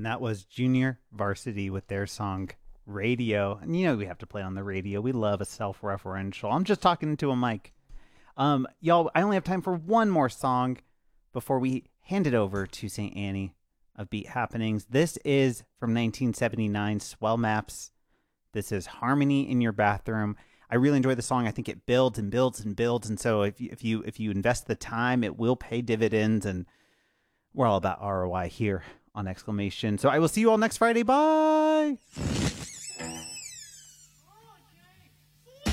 And that was Junior Varsity with their song Radio. And you know we have to play on the radio. We love a self-referential. I'm just talking to a mic. Y'all, I only have time for one more song before we hand it over to St. Annie of Beat Happenings. This is from 1979, Swell Maps. This is Harmony in Your Bathroom. I really enjoy the song. I think it builds and builds and builds. And so if you invest the time, it will pay dividends. And we're all about ROI here on Exclamation. So I will see you all next Friday. Bye.